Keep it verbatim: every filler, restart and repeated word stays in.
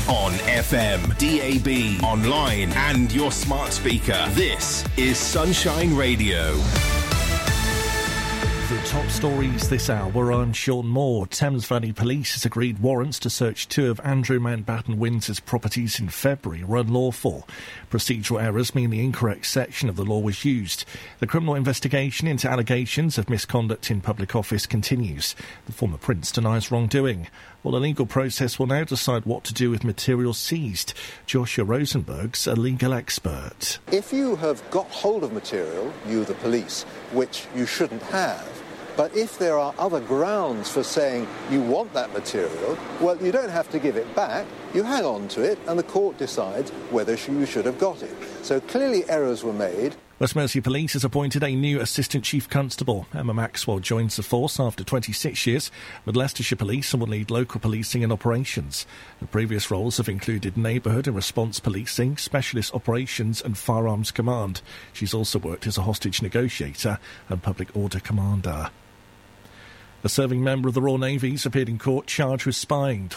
On F M, D A B, online and your smart speaker. This is Sunshine Radio. The top stories this hour. I'm Sean Moore. Thames Valley Police has agreed warrants to search two of Andrew Mountbatten Windsor's properties in February were unlawful. Procedural errors mean the incorrect section of the law was used. The criminal investigation into allegations of misconduct in public office continues. The former Prince denies wrongdoing. Well, the legal process will now decide what to do with material seized. Joshua Rosenberg's a legal expert. If you have got hold of material, you the police, which you shouldn't have, but if there are other grounds for saying you want that material, well, you don't have to give it back. You hang on to it and the court decides whether you should have got it. So clearly errors were made. West Mercia Police has appointed a new Assistant Chief Constable. Emma Maxwell joins the force after twenty-six years with Leicestershire Police and will lead local policing and operations. The previous roles have included neighbourhood and response policing, specialist operations and firearms command. She's also worked as a hostage negotiator and public order commander. A serving member of the Royal Navy has appeared in court charged with spying.